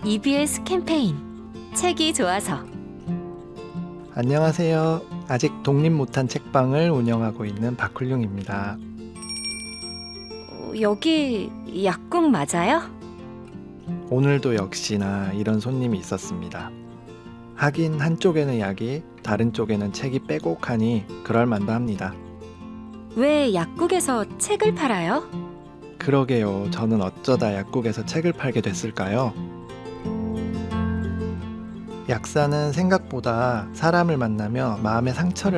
EBS 캠페인 책이 좋아서. 안녕하세요. 아직 독립 못한 책방을 운영하고 있는 박훌륭입니다. 여기 약국 맞아요? 오늘도 역시나 이런 손님이 있었습니다. 하긴 한쪽에는 약이, 다른 쪽에는 책이 빼곡하니 그럴만도 합니다. 왜 약국에서 책을 팔아요? 그러게요. 저는 어쩌다 약국에서 책을 팔게 됐을까요? 약사는 생각보다 사람을 만나며 마음의 상처를